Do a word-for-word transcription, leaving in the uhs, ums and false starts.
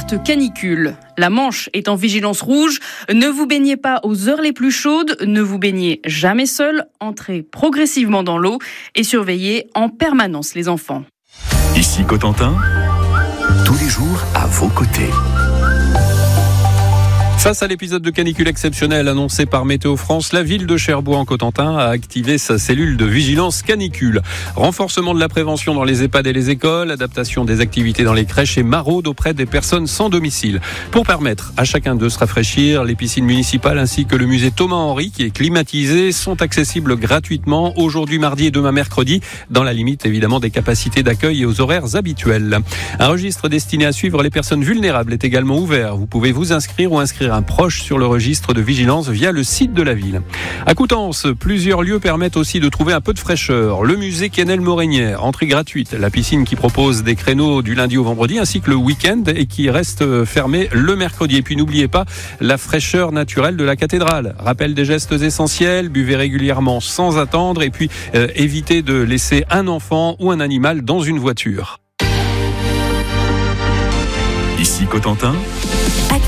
alerte canicule. La Manche est en vigilance rouge. Ne vous baignez pas aux heures les plus chaudes, ne vous baignez jamais seul, entrez progressivement dans l'eau et surveillez en permanence les enfants. Ici Cotentin, tous les jours à vos côtés. Face à l'épisode de canicule exceptionnel annoncé par Météo France, la ville de Cherbourg en Cotentin a activé sa cellule de vigilance canicule. Renforcement de la prévention dans les EHPAD et les écoles, adaptation des activités dans les crèches et maraude auprès des personnes sans domicile. Pour permettre à chacun de se rafraîchir, les piscines municipales ainsi que le musée Thomas-Henry, qui est climatisé, sont accessibles gratuitement aujourd'hui, mardi et demain mercredi, dans la limite évidemment des capacités d'accueil et aux horaires habituels. Un registre destiné à suivre les personnes vulnérables est également ouvert. Vous pouvez vous inscrire ou inscrire un proche sur le registre de vigilance via le site de la ville. À Coutances, plusieurs lieux permettent aussi de trouver un peu de fraîcheur. Le musée Quesnel-Morinière, entrée gratuite. La piscine qui propose des créneaux du lundi au vendredi ainsi que le week-end et qui reste fermée le mercredi. Et puis n'oubliez pas la fraîcheur naturelle de la cathédrale. Rappel des gestes essentiels, buvez régulièrement sans attendre et puis euh, évitez de laisser un enfant ou un animal dans une voiture. Ici Cotentin.